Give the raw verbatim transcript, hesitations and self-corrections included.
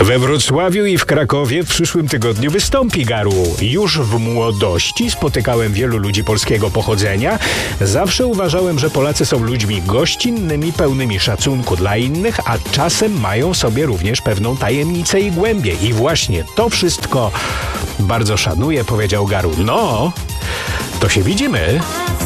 We Wrocławiu i w Krakowie w przyszłym tygodniu wystąpi Garu. Już w młodości spotykałem wielu ludzi polskiego pochodzenia. Zawsze uważałem, że Polacy są ludźmi gościnnymi, pełnymi szacunku dla innych, a czasem mają sobie również pewną tajemnicę i głębię. I właśnie to wszystko bardzo szanuję, powiedział Garu. No, to się widzimy.